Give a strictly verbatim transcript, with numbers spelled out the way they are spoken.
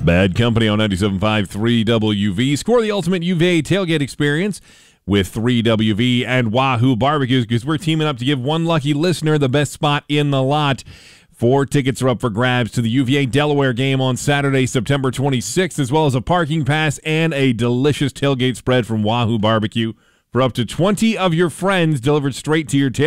Bad Company on ninety-seven point five three W V. Score the ultimate U V A tailgate experience with three W V and Wahoo Barbecues, because we're teaming up to give one lucky listener the best spot in the lot. Four tickets are up for grabs to the U V A Delaware game on Saturday, September twenty-sixth, as well as a parking pass and a delicious tailgate spread from Wahoo Barbecue for up to twenty of your friends, delivered straight to your tailgate.